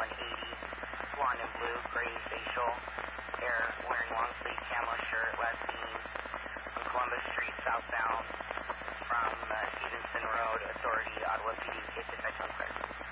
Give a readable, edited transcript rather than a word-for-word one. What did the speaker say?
180, blonde and blue, gray facial hair, wearing long sleeve camo shirt, last seen on Columbus Street southbound from Stevenson Road, Authority, Ottawa PD, case detected on clear.